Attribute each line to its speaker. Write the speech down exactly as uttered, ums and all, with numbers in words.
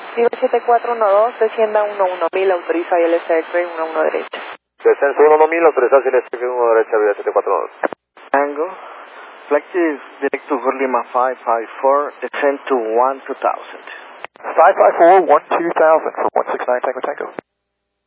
Speaker 1: Viva siete cuatro uno dos, descienda uno uno mil, autoriza I L S X-Ray uno uno derecha.
Speaker 2: Descenso uno mil, autoriza I L S X-Ray uno derecha, Viva siete cuatro uno dos.
Speaker 3: Tango, flight is direct to Lima five five four, descend to one two thousand.
Speaker 2: five five four, one two thousand for one six nine Tango Tango.